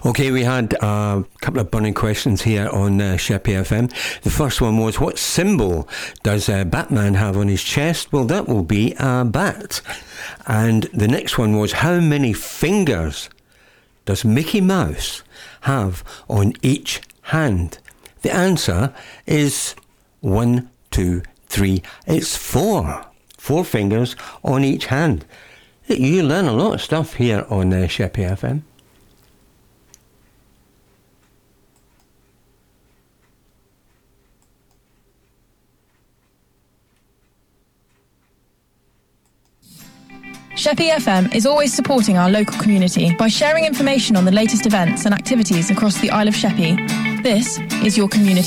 Okay, we had a couple of burning questions here on Sheppy FM. The first one was, what symbol does Batman have on his chest? Well, that will be a bat. And the next one was, how many fingers does Mickey Mouse have on each hand? The answer is 1, 2, 3. It's 4. 4 fingers on each hand. You learn a lot of stuff here on Sheppy FM. Sheppy FM is always supporting our local community by sharing information on the latest events and activities across the Isle of Sheppey. This is your community